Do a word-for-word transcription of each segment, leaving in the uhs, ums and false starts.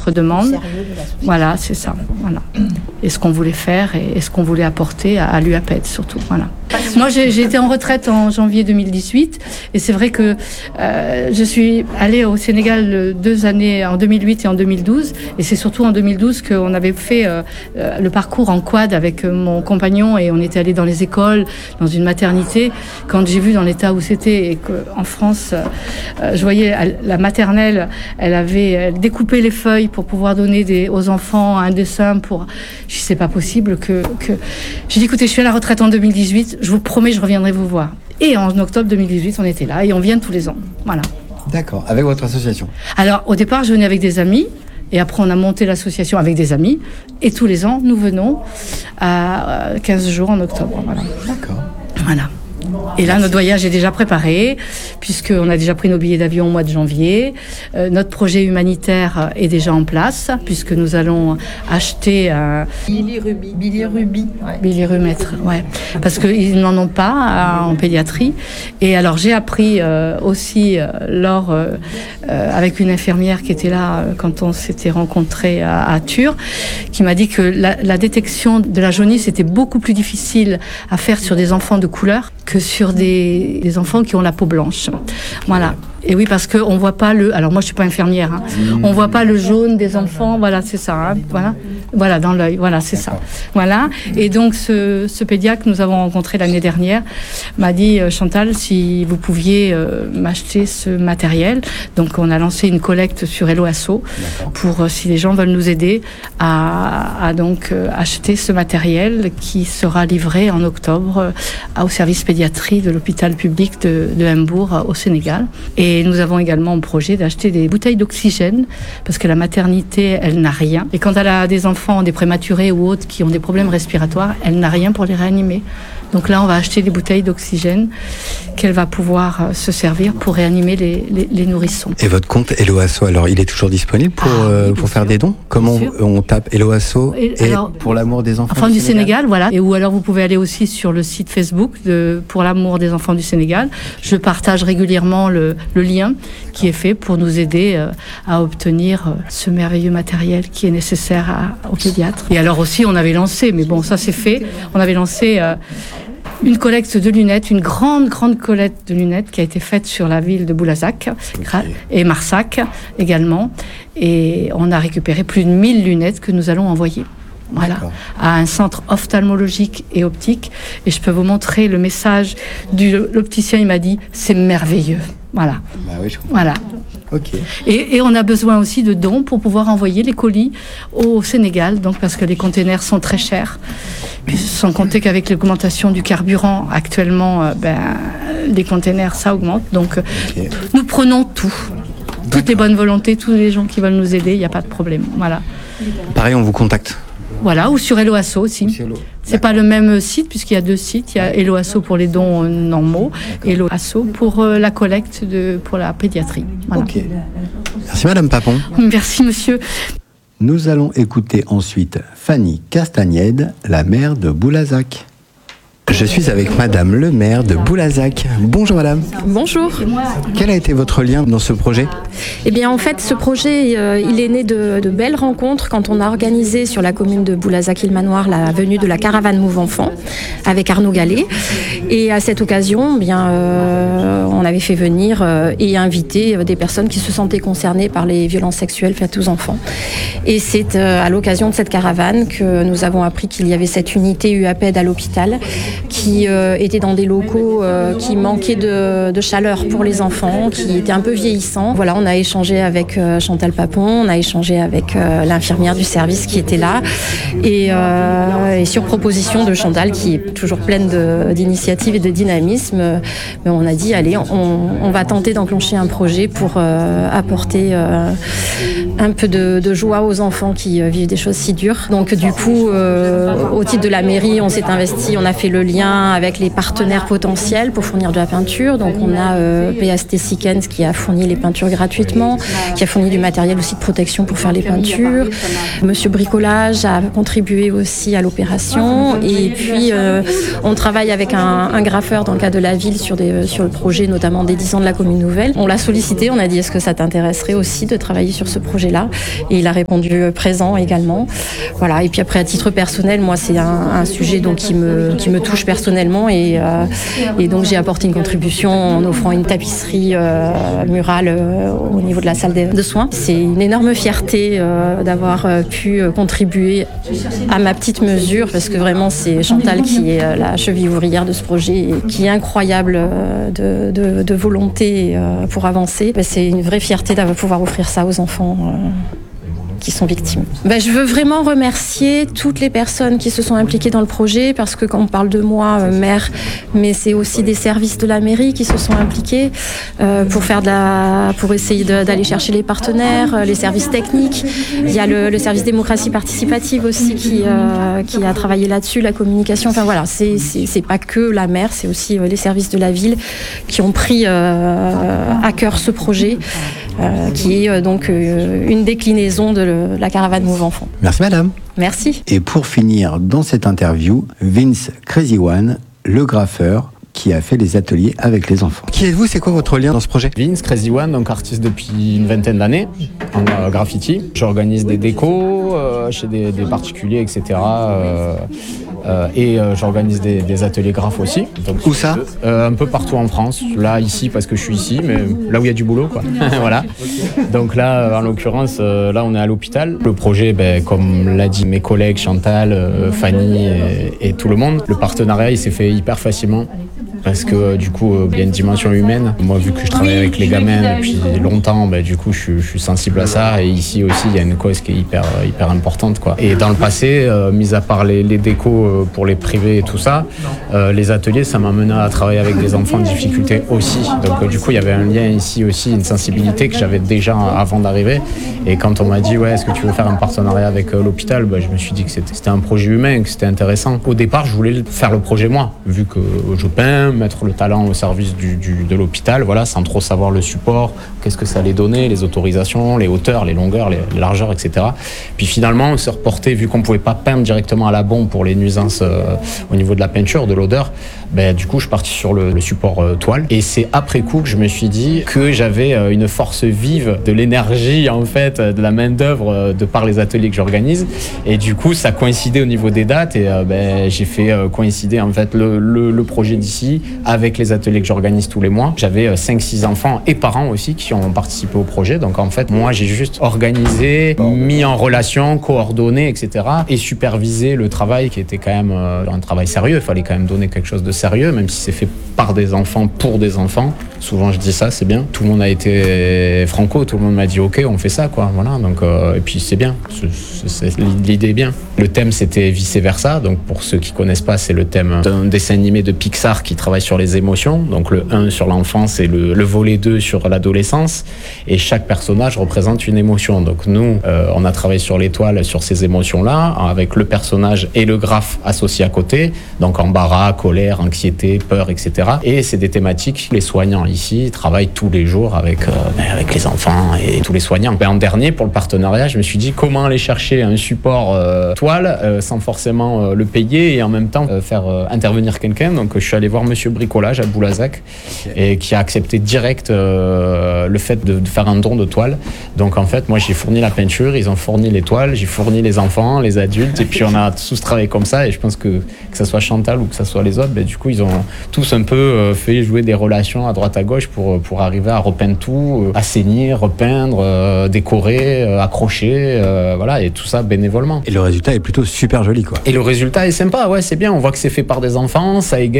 notre demande. Voilà, c'est ça. Voilà. Et ce qu'on voulait faire et, et ce qu'on voulait apporter à, à l'U A P E D surtout. Voilà. Moi, j'ai, j'ai été en retraite en janvier deux mille dix-huit et c'est vrai que euh, je suis allée au Sénégal deux années, en deux mille huit et en deux mille douze, et c'est surtout en deux mille douze qu'on avait fait euh, euh, le parcours en quad avec mon compagnon et on était allé dans les écoles, dans une maternité. Quand j'ai vu dans l'état où c'était et qu'en France, euh, je voyais la maternelle, elle avait elle découpé les feuilles pour pouvoir donner des, aux enfants un dessin pour... Je dis, c'est pas possible que... que... J'ai dit, écoutez, je suis à la retraite en deux mille dix-huit, je vous promets, je reviendrai vous voir. Et en octobre deux mille dix-huit, on était là et on vient tous les ans. Voilà. D'accord, avec votre association. Alors, au départ, je venais avec des amis. Et après, on a monté l'association avec des amis. Et tous les ans, nous venons à quinze jours en octobre. Voilà. D'accord. Voilà. Et là, notre voyage est déjà préparé, puisqu'on a déjà pris nos billets d'avion au mois de janvier. Euh, notre projet humanitaire est déjà en place, puisque nous allons acheter un... Bilirubin. Bilirubin. Ouais. Bilirumètre, ouais. Parce qu'ils n'en ont pas en pédiatrie. Et alors, j'ai appris euh, aussi, euh, lors, euh, euh, avec une infirmière qui était là euh, quand on s'était rencontrés à, à Tur, qui m'a dit que la, la détection de la jaunisse était beaucoup plus difficile à faire sur des enfants de couleur que sur des, des enfants qui ont la peau blanche. Voilà. Et oui, parce qu'on voit pas le... Alors moi, je suis pas infirmière. Hein. Mmh. On voit pas le jaune des enfants. Voilà, c'est ça. Hein. Voilà, voilà, dans l'œil. Voilà, c'est ça. Voilà. Et donc, ce, ce pédiatre que nous avons rencontré l'année dernière m'a dit, Chantal, si vous pouviez euh, m'acheter ce matériel. Donc, on a lancé une collecte sur Hello Asso pour euh, si les gens veulent nous aider à, à donc euh, acheter ce matériel qui sera livré en octobre euh, au service pédiatrie de l'hôpital public de, de Hambourg euh, au Sénégal. Et Et nous avons également un projet d'acheter des bouteilles d'oxygène, parce que la maternité, elle n'a rien. Et quand elle a des enfants, des prématurés ou autres qui ont des problèmes respiratoires, elle n'a rien pour les réanimer. Donc là, on va acheter des bouteilles d'oxygène qu'elle va pouvoir se servir pour réanimer les, les, les nourrissons. Et votre compte Hello Asso, alors il est toujours disponible pour, ah, euh, oui, pour faire des dons? Comment on, on tape Hello Asso et, et alors, pour l'amour des enfants enfants du, du Sénégal, Sénégal, voilà. Et ou alors vous pouvez aller aussi sur le site Facebook de Pour l'amour des enfants du Sénégal. Je partage régulièrement le, le lien qui est fait pour nous aider euh, à obtenir euh, ce merveilleux matériel qui est nécessaire à, aux pédiatres. Et alors aussi, on avait lancé, mais bon, ça c'est fait, on avait lancé... Euh, une collecte de lunettes, une grande, grande collecte de lunettes qui a été faite sur la ville de Boulazac okay. et Marsac également. Et on a récupéré plus de mille lunettes que nous allons envoyer. Voilà, D'accord. à un centre ophtalmologique et optique. Et je peux vous montrer le message de l'opticien, il m'a dit, c'est merveilleux. Voilà. Bah oui, je comprends. Voilà. Okay. Et, et on a besoin aussi de dons pour pouvoir envoyer les colis au Sénégal, donc parce que les containers sont très chers. Sans compter qu'avec l'augmentation du carburant, actuellement, euh, ben, les containers, ça augmente. Donc, okay. nous prenons tout. Toutes D'accord. les bonnes volontés, tous les gens qui veulent nous aider, il n'y a pas de problème. Voilà. Pareil, on vous contacte. Voilà, ou sur Hello Asso aussi. Hello. C'est pas le même site, puisqu'il y a deux sites. Il y a Hello Asso pour les dons normaux, et Hello Asso pour euh, la collecte de, pour la pédiatrie. Voilà. Ok. Merci Madame Papon. Merci Monsieur. Nous allons écouter ensuite Fanny Castagnède, la maire de Boulazac. Je suis avec Madame le maire de Boulazac. Bonjour Madame. Bonjour. Quel a été votre lien dans ce projet ? Eh bien en fait ce projet euh, il est né de, de belles rencontres quand on a organisé sur la commune de Boulazac-Île-Manoir la venue de la caravane Move Enfants avec Arnaud Gallet. Et à cette occasion, eh bien, euh, on avait fait venir euh, et inviter euh, des personnes qui se sentaient concernées par les violences sexuelles faites aux enfants. Et c'est euh, à l'occasion de cette caravane que nous avons appris qu'il y avait cette unité U A P E D à l'hôpital qui euh, était dans des locaux euh, qui manquaient de, de chaleur pour les enfants, qui étaient un peu vieillissants. Voilà, on a échangé avec euh, Chantal Papon, on a échangé avec euh, l'infirmière du service qui était là, et, euh, et sur proposition de Chantal, qui est toujours pleine de, d'initiatives et de dynamisme, euh, on a dit allez, on, on va tenter d'enclencher un projet pour euh, apporter euh, un peu de, de joie aux enfants qui euh, vivent des choses si dures. Donc du coup, euh, au titre de la mairie, on s'est investi, on a fait le lien lien avec les partenaires potentiels pour fournir de la peinture. Donc on a euh, P S T Sikens qui a fourni les peintures gratuitement, qui a fourni du matériel aussi de protection pour faire les peintures. Monsieur Bricolage a contribué aussi à l'opération. Et puis euh, on travaille avec un, un graffeur dans le cadre de la ville sur, des, sur le projet, notamment des dix ans de la commune nouvelle. On l'a sollicité, on a dit est-ce que ça t'intéresserait aussi de travailler sur ce projet-là, et il a répondu présent également. Voilà. Et puis après, à titre personnel, moi c'est un, un sujet donc qui me qui me touche personnellement, et euh, et donc j'ai apporté une contribution en offrant une tapisserie euh, murale euh, au niveau de la salle de, de soins. C'est une énorme fierté euh, d'avoir euh, pu contribuer à ma petite mesure, parce que vraiment c'est Chantal qui est euh, la cheville ouvrière de ce projet, et qui est incroyable euh, de, de, de volonté euh, pour avancer. C'est une vraie fierté d'avoir pouvoir offrir ça aux enfants euh, qui sont victimes. Ben, je veux vraiment remercier toutes les personnes qui se sont impliquées dans le projet, parce que quand on parle de moi, euh, maire, mais c'est aussi des services de la mairie qui se sont impliqués euh, pour faire de la, pour essayer de, d'aller chercher les partenaires, euh, les services techniques. Il y a le, le service démocratie participative aussi qui euh, qui a travaillé là-dessus, la communication. Enfin voilà, c'est c'est, c'est pas que la maire, c'est aussi euh, les services de la ville qui ont pris euh, à cœur ce projet, euh, qui est euh, donc euh, une déclinaison de la caravane Move Enfants. Merci madame. Merci. Et pour finir dans cette interview, Vince Crazy One, le graffeur qui a fait les ateliers avec les enfants. Qui êtes-vous? C'est quoi votre lien dans ce projet? Vince Crazy One, donc artiste depuis une vingtaine d'années en euh, graffiti. J'organise des décos euh, chez des, des particuliers, et cetera. Euh, euh, et euh, j'organise des, des ateliers graphes aussi. Donc, où ça euh, Un peu partout en France. Là, ici, parce que je suis ici, mais là où il y a du boulot, quoi. Voilà. Donc là, en l'occurrence, euh, là, on est à l'hôpital. Le projet, ben, comme l'a dit mes collègues, Chantal, euh, Fanny et, et tout le monde, le partenariat, il s'est fait hyper facilement. Parce que du coup, il y a une dimension humaine. Moi, vu que je travaille avec les gamins depuis longtemps, bah, du coup, je, je suis sensible à ça. Et ici aussi, il y a une cause qui est hyper, hyper importante, quoi. Et dans le passé, euh, mis à part les, les décos pour les privés et tout ça, euh, les ateliers, ça m'a mené à travailler avec des enfants en difficulté aussi. Donc, euh, du coup, il y avait un lien ici aussi, une sensibilité que j'avais déjà avant d'arriver. Et quand on m'a dit, ouais, est-ce que tu veux faire un partenariat avec euh, l'hôpital, bah, je me suis dit que c'était, c'était un projet humain, que c'était intéressant. Au départ, je voulais faire le projet moi, vu que je peins, mettre le talent au service du, du, de l'hôpital, voilà, sans trop savoir le support, qu'est-ce que ça allait donner, les autorisations, les hauteurs, les longueurs, les, les largeurs, et cetera. Puis finalement, on s'est reporté, vu qu'on ne pouvait pas peindre directement à la bombe pour les nuisances euh, au niveau de la peinture, de l'odeur, ben, du coup, je suis parti sur le, le support euh, toile. Et c'est après coup que je me suis dit que j'avais euh, une force vive, de l'énergie, en fait, de la main-d'œuvre euh, de par les ateliers que j'organise. Et du coup, ça coïncidait au niveau des dates et euh, ben, j'ai fait euh, coïncider en fait le, le, le projet d'ici avec les ateliers que j'organise tous les mois. J'avais cinq six enfants et parents aussi qui ont participé au projet. Donc en fait, moi, j'ai juste organisé, mis en relation, coordonné, et cetera. Et supervisé le travail qui était quand même euh, un travail sérieux. Il fallait quand même donner quelque chose de sérieux, même si c'est fait par des enfants, pour des enfants. Souvent, je dis ça, c'est bien. Tout le monde a été franco, tout le monde m'a dit OK, on fait ça, quoi. Voilà. Donc, euh, et puis c'est bien. C'est, c'est, l'idée est bien. Le thème, c'était vice versa. Donc pour ceux qui connaissent pas, c'est le thème d'un dessin animé de Pixar qui travaille sur les émotions. Donc le un sur l'enfance et le, le volet deux sur l'adolescence. Et chaque personnage représente une émotion. Donc nous, euh, on a travaillé sur l'étoile, sur ces émotions-là, avec le personnage et le graphe associés à côté. Donc embarras, colère, anxiété, peur, et cetera. Et c'est des thématiques. Les soignants ici travaillent tous les jours avec, euh, ben, avec les enfants et tous les soignants. Ben, en dernier, pour le partenariat, je me suis dit comment aller chercher un support euh, toile euh, sans forcément euh, le payer et en même temps euh, faire euh, intervenir quelqu'un. Donc je suis allé voir Monsieur Bricolage à Boulazac et qui a accepté direct euh, le fait de, de faire un don de toile. Donc en fait, moi j'ai fourni la peinture, ils ont fourni les toiles, j'ai fourni les enfants, les adultes et puis on a tous travaillé comme ça et je pense que que ça soit Chantal ou que ça soit les autres, ben, du coup ils ont tous un peu euh, fait jouer des relations à droite à gauche pour, pour arriver à repeindre tout, euh, assainir, repeindre, euh, décorer, euh, accrocher, euh, voilà, et tout ça bénévolement. Et le résultat est plutôt super joli, quoi. Et le résultat est sympa, ouais, c'est bien, on voit que c'est fait par des enfants, ça égaye,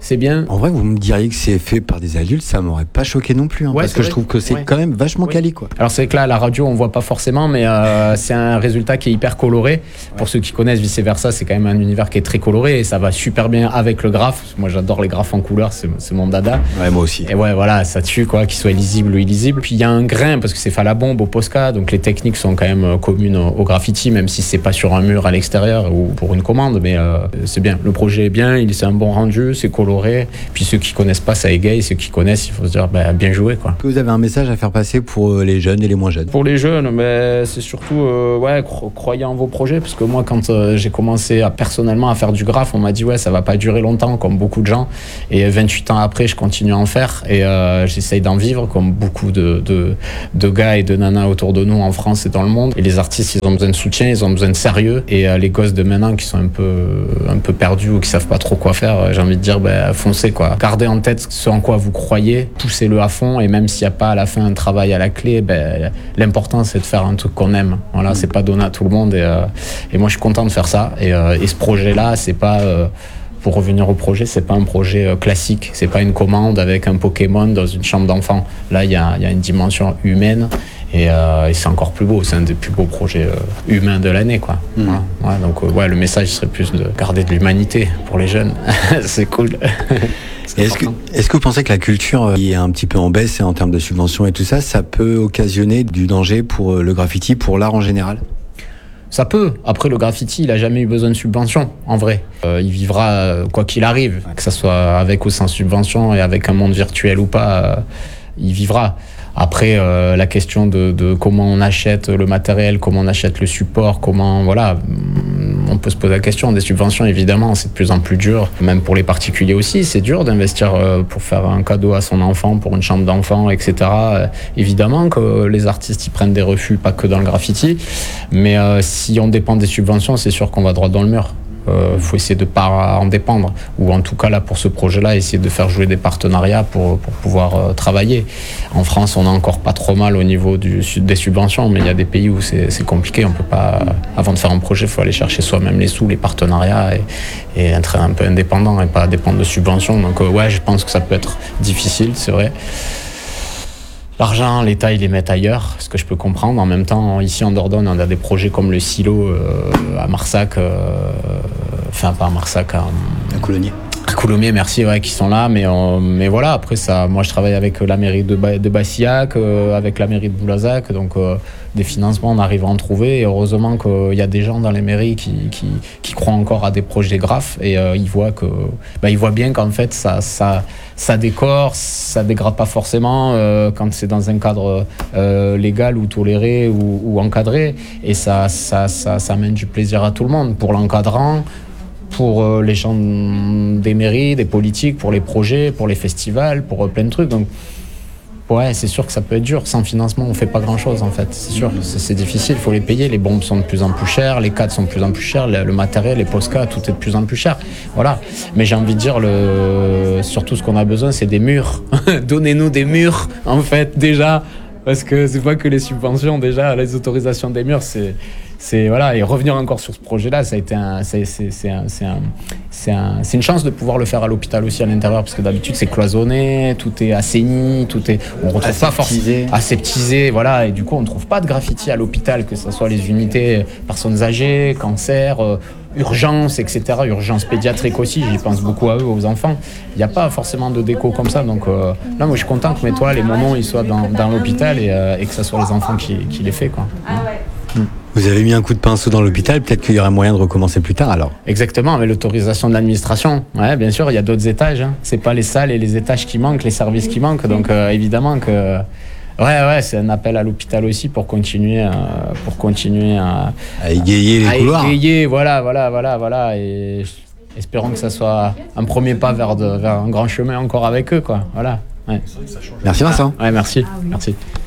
c'est bien. En vrai, vous me diriez que c'est fait par des adultes, ça m'aurait pas choqué non plus, hein, Ouais, parce que vrai. je trouve que c'est Ouais. quand même vachement Oui. quali, quoi. Alors c'est que là, à la radio, on voit pas forcément, mais euh, c'est un résultat qui est hyper coloré. Pour ceux qui connaissent, vice versa, c'est quand même un univers qui est très coloré et ça va super bien avec le graphe. Moi, j'adore les graphes en couleur, c'est, c'est mon dada. Ouais, moi aussi. Et ouais, voilà, ça tue, quoi, qu'il soit lisible ou illisible. Puis il y a un grain, parce que c'est fait à la bombe, au Posca, donc les techniques sont quand même euh, communes au, au graffiti, même si c'est pas sur un mur à l'extérieur ou pour une commande, mais euh, c'est bien. Le projet est bien, il, c'est un bon rendu, c'est coloré. Puis ceux qui connaissent pas, ça égaye. Ceux qui connaissent, il faut se dire, bah, bien joué, quoi. Est-ce que vous avez un message à faire passer pour les jeunes et les moins jeunes? Pour les jeunes, mais c'est surtout, euh, ouais, cro- croyez en vos projets, parce que moi, quand euh, j'ai commencé à, personnellement à faire du graphe, on m'a dit, ouais, ça va pas durer longtemps, comme beaucoup de gens. Et vingt-huit ans après, je continue à en faire et euh, j'essaye d'en vivre, comme beaucoup de, de, de gars et de nanas autour de nous en France et dans le monde. Et les artistes, ils ont besoin de soutien, ils ont besoin de sérieux. Et euh, les gosses de maintenant qui sont un peu, un peu perdus ou qui savent pas trop quoi faire, euh, j'ai envie de dire, ben, foncez, quoi. Gardez en tête ce en quoi vous croyez, poussez-le à fond, et même s'il n'y a pas à la fin un travail à la clé, ben, l'important c'est de faire un truc qu'on aime. Voilà, c'est pas donné à tout le monde, et, euh, et moi je suis content de faire ça. Et, euh, et ce projet-là, c'est pas, euh, pour revenir au projet, c'est pas un projet euh, classique, c'est pas une commande avec un Pokémon dans une chambre d'enfant. Là, il y a, y a une dimension humaine. Et, euh, et c'est encore plus beau, c'est un des plus beaux projets euh, humains de l'année, quoi. Mmh. Voilà. Ouais, donc euh, ouais, le message serait plus de garder de l'humanité pour les jeunes. C'est cool. C'est est-ce que, est-ce que vous pensez que la culture qui est un petit peu en baisse en termes de subventions et tout ça, ça peut occasionner du danger pour le graffiti, pour l'art en général? Ça peut. Après, le graffiti, il a jamais eu besoin de subvention, en vrai. Euh, il vivra euh, quoi qu'il arrive, ouais. Que ça soit avec ou sans subvention et avec un monde virtuel ou pas, euh, il vivra. Après, euh, la question de, de comment on achète le matériel, comment on achète le support, comment, voilà, on peut se poser la question. Des subventions, évidemment, c'est de plus en plus dur. Même pour les particuliers aussi, c'est dur d'investir euh, pour faire un cadeau à son enfant, pour une chambre d'enfant, et cetera. Euh, évidemment que les artistes, ils prennent des refus, pas que dans le graffiti. Mais euh, si on dépend des subventions, c'est sûr qu'on va droit dans le mur. Il euh, faut essayer de ne pas en dépendre, ou en tout cas là pour ce projet-là, essayer de faire jouer des partenariats pour, pour pouvoir euh, travailler. En France, on a encore pas trop mal au niveau du, des subventions, mais il y a des pays où c'est, c'est compliqué. On peut pas, avant de faire un projet, il faut aller chercher soi-même les sous, les partenariats, et, et être un peu indépendant et pas dépendre de subventions. Donc euh, ouais, je pense que ça peut être difficile, c'est vrai. L'argent, l'État, ils les mettent ailleurs, ce que je peux comprendre. En même temps, ici en Dordogne, on a des projets comme le silo euh, à Marsac, euh, enfin pas à Marsac, à, à Coulommiers. À Coulommiers, merci, ouais, qui sont là. Mais, euh, mais voilà, après ça, moi je travaille avec la mairie de, ba- de Bassillac, euh, avec la mairie de Boulazac, donc euh, des financements, on arrive à en trouver. Et heureusement qu'il y a des gens dans les mairies qui, qui, qui croient encore à des projets graphes et euh, ils voient que, bah, ils voient bien qu'en fait ça, ça, ça décore, ça dégrade pas forcément euh, quand c'est dans un cadre euh, légal ou toléré ou, ou encadré, et ça, ça, ça, ça amène du plaisir à tout le monde, pour l'encadrant, pour euh, les gens des mairies, des politiques, pour les projets, pour les festivals, pour euh, plein de trucs. Donc ouais, c'est sûr que ça peut être dur. Sans financement, on fait pas grand-chose en fait. C'est sûr, c'est, c'est difficile, il faut les payer. Les bombes sont de plus en plus chères, les cadres sont de plus en plus chers, le, le matériel, les Posca, tout est de plus en plus cher. Voilà. Mais j'ai envie de dire, le... surtout ce qu'on a besoin, c'est des murs. Donnez-nous des murs, en fait, déjà. Parce que c'est pas que les subventions, déjà, les autorisations des murs, c'est... C'est, voilà, et revenir encore sur ce projet-là, ça a été un, c'est, c'est, c'est, un, c'est, un, c'est, un, c'est une chance de pouvoir le faire à l'hôpital aussi à l'intérieur, parce que d'habitude c'est cloisonné, tout est assaini, tout est, on retrouve aseptisé. Pas forcément aseptisé, voilà, et du coup on ne trouve pas de graffiti à l'hôpital, que ce soit les unités personnes âgées, cancer, euh, urgence, et cetera. Urgence pédiatrique aussi, j'y pense beaucoup à eux, aux enfants. Il n'y a pas forcément de déco comme ça, donc euh, là moi je suis content que mes toiles et mon nom ils soient dans, dans l'hôpital et, euh, et que ce soit les enfants qui, qui les fait, quoi. Mmh. Vous avez mis un coup de pinceau dans l'hôpital, peut-être qu'il y aurait moyen de recommencer plus tard alors. Exactement, avec l'autorisation de l'administration. Ouais, bien sûr, il y a d'autres étages. Hein. C'est pas les salles et les étages qui manquent, les services qui manquent. Donc euh, évidemment que ouais, ouais, c'est un appel à l'hôpital aussi pour continuer, euh, pour continuer à, à égayer les à couloirs. Égayer, voilà, voilà, voilà, voilà. Et espérons que ça soit un premier pas vers, de, vers un grand chemin encore avec eux, quoi. Voilà. Ouais. Merci Vincent. Ouais, merci, merci.